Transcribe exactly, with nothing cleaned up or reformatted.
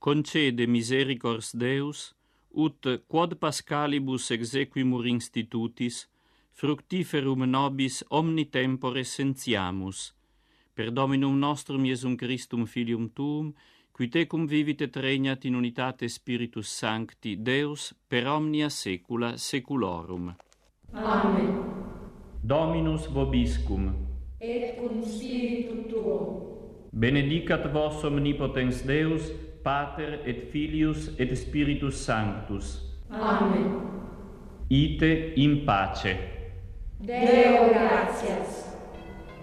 concede misericors Deus, ut quod Pascalibus exequimur institutis, fructiferum nobis omni tempore sentiamus, per Dominum nostrum Iesum Christum Filium Tuum, qui tecum vivit et regnat in unitate Spiritus Sancti, Deus, per omnia saecula saeculorum. Amen. Dominus vobiscum. Et cum spiritu tuo. Benedicat vos omnipotens Deus, Pater et Filius et Spiritus Sanctus. Amen. Ite in pace. Deo gratias.